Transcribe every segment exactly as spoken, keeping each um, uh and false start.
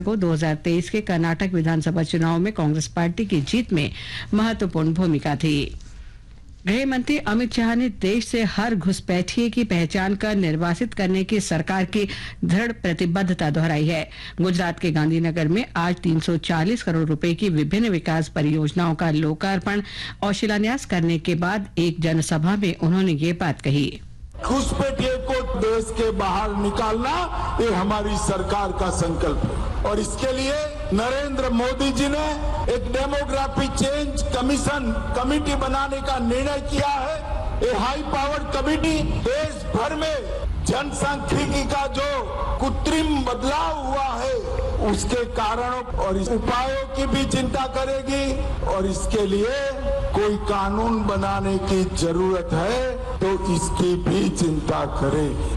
को दो हज़ार तेईस के कर्नाटक विधानसभा चुनाव में कांग्रेस पार्टी की जीत में महत्वपूर्ण भूमिका थी। गृह मंत्री अमित शाह ने देश से हर घुसपैठिए की पहचान कर निर्वासित करने की सरकार की दृढ़ प्रतिबद्धता दोहराई है। गुजरात के गांधीनगर में आज तीन सौ चालीस करोड़ रुपए की विभिन्न विकास परियोजनाओं का लोकार्पण और शिलान्यास करने के बाद एक जनसभा में उन्होंने ये बात कही। घुसपैठिए को देश के बाहर निकालना ये हमारी सरकार का संकल्प है और इसके लिए नरेंद्र मोदी जी ने एक डेमोग्राफी चेंज कमीशन कमेटी बनाने का निर्णय किया है। ये हाई पावर कमेटी देश भर में जनसांख्यिकी का जो कृत्रिम बदलाव हुआ है उसके कारणों और उपायों की भी चिंता करेगी और इसके लिए कोई कानून बनाने की जरूरत है तो इसकी भी चिंता करेगी।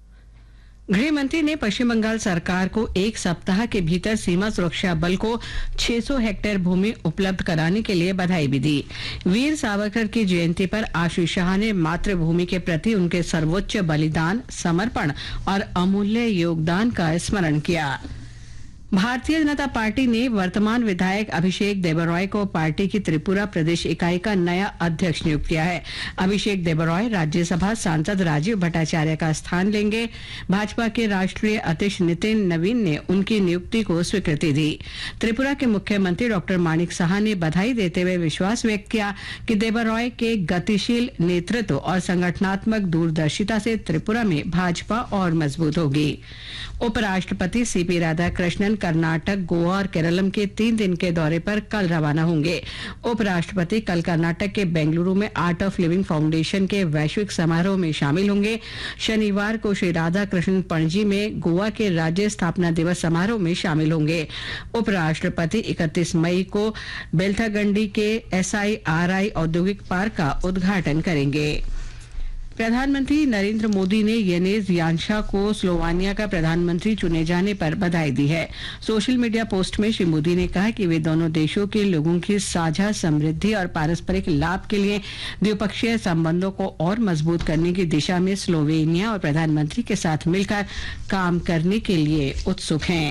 गृह मंत्री ने पश्चिम बंगाल सरकार को एक सप्ताह के भीतर सीमा सुरक्षा बल को छह सौ हेक्टेयर भूमि उपलब्ध कराने के लिए बधाई भी दी। वीर सावरकर की जयंती पर आज श्री शाह ने मातृभूमि के प्रति उनके सर्वोच्च बलिदान, समर्पण और अमूल्य योगदान का स्मरण किया। भारतीय जनता पार्टी ने वर्तमान विधायक अभिषेक देबरॉय को पार्टी की त्रिपुरा प्रदेश इकाई का नया अध्यक्ष नियुक्त किया है। अभिषेक देबरॉय राज्यसभा सांसद राजीव भट्टाचार्य का स्थान लेंगे। भाजपा के राष्ट्रीय अध्यक्ष नितिन नवीन ने उनकी नियुक्ति को स्वीकृति दी। त्रिपुरा के मुख्यमंत्री डॉक्टर माणिक साहा ने बधाई देते हुए विश्वास व्यक्त किया कि देबरॉय के गतिशील नेतृत्व और संगठनात्मक दूरदर्शिता से त्रिपुरा में भाजपा और मजबूत होगी। उपराष्ट्रपति सीपी राधाकृष्णन कर्नाटक, गोवा और केरलम के तीन दिन के दौरे पर कल रवाना होंगे। उपराष्ट्रपति कल कर्नाटक के बेंगलुरु में आर्ट ऑफ लिविंग फाउंडेशन के वैश्विक समारोह में शामिल होंगे। शनिवार को श्री राधाकृष्णन पणजी में गोवा के राज्य स्थापना दिवस समारोह में शामिल होंगे। उपराष्ट्रपति इकतीस मई को बेलथागंडी के एस आई आर आई औद्योगिक पार्क का उद्घाटन करेंगे। प्रधानमंत्री नरेंद्र मोदी ने यनेज यांशा को स्लोवानिया का प्रधानमंत्री चुने जाने पर बधाई दी है। सोशल मीडिया पोस्ट में श्री मोदी ने कहा कि वे दोनों देशों के लोगों की साझा समृद्धि और पारस्परिक लाभ के लिए द्विपक्षीय संबंधों को और मजबूत करने की दिशा में स्लोवेनिया और प्रधानमंत्री के साथ मिलकर काम करने के लिए उत्सुक हैं।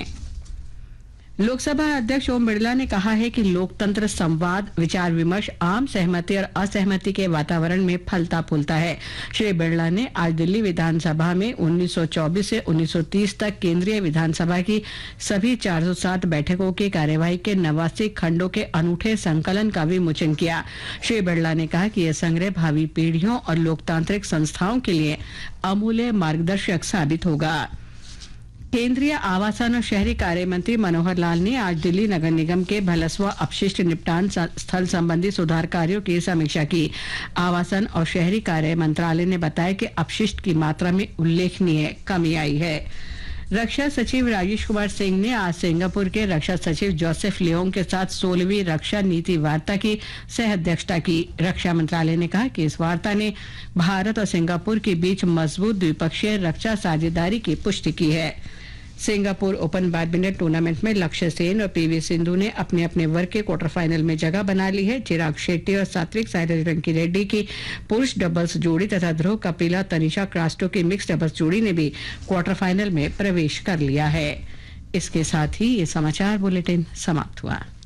लोकसभा अध्यक्ष ओम बिरला ने कहा है कि लोकतंत्र संवाद, विचार विमर्श, आम सहमति और असहमति के वातावरण में फलता फूलता है। श्री बिरला ने आज दिल्ली विधानसभा में उन्नीस सौ चौबीस से उन्नीस सौ तीस तक केंद्रीय विधानसभा की सभी चार सौ सात बैठकों की कार्यवाही के नवासी खंडों के अनूठे संकलन का विमोचन किया। श्री बिरला ने कहा कि यह संग्रह भावी पीढ़ियों और लोकतांत्रिक संस्थाओं के लिए अमूल्य मार्गदर्शक साबित होगा। केंद्रीय आवासन और शहरी कार्य मंत्री मनोहर लाल ने आज दिल्ली नगर निगम के भलसवा अपशिष्ट निपटान स्थल संबंधी सुधार कार्यों की समीक्षा की। आवासन और शहरी कार्य मंत्रालय ने बताया कि अपशिष्ट की मात्रा में उल्लेखनीय कमी आई है। रक्षा सचिव राजेश कुमार सिंह ने आज सिंगापुर के रक्षा सचिव जोसेफ लियोंग के साथ सोलहवीं रक्षा नीति वार्ता की सह अध्यक्षता की। रक्षा मंत्रालय ने कहा कि इस वार्ता ने भारत और सिंगापुर के बीच मजबूत द्विपक्षीय रक्षा साझेदारी की पुष्टि की है। सिंगापुर ओपन बैडमिंटन टूर्नामेंट में लक्ष्य सेन और पीवी सिंधु ने अपने अपने वर्ग के क्वार्टर फाइनल में जगह बना ली है। चिराग शेट्टी और सात्विक साईराज रंकी रेड्डी की पुरुष डबल्स जोड़ी तथा ध्रुव कपिला तनिषा क्रास्टो की मिक्स डबल्स जोड़ी ने भी क्वार्टर फाइनल में प्रवेश कर लिया है। इसके साथ ही ये समाचार बुलेटिन समाप्त हुआ।